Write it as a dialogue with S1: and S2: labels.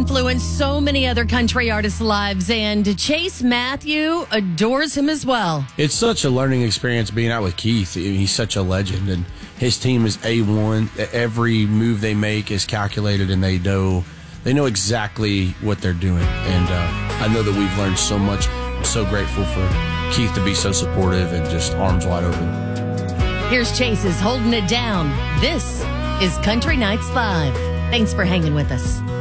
S1: influenced so many other country artists' lives, and Chase Matthew adores him as well.
S2: It's such a learning experience being out with Keith. He's such a legend, and his team is A1. Every move they make is calculated, and they know exactly what they're doing. And I know that we've learned so much. I'm so grateful for Keith to be so supportive and just arms wide open.
S1: Here's Chase's Holding It Down. This is Country Nights Live. Thanks for hanging with us.